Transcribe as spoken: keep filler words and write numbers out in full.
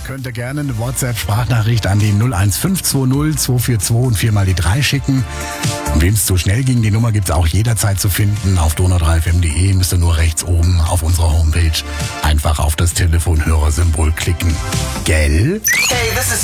Könnt ihr gerne eine WhatsApp-Sprachnachricht an die null eins fünf zwei null zwei vier zwei und viermal die drei schicken. Und wem es zu schnell ging, die Nummer gibt es auch jederzeit zu finden. Auf donau drei f m punkt de müsst ihr nur rechts oben auf unserer Homepage einfach auf das Telefonhörersymbol klicken. Gell? Hey, this is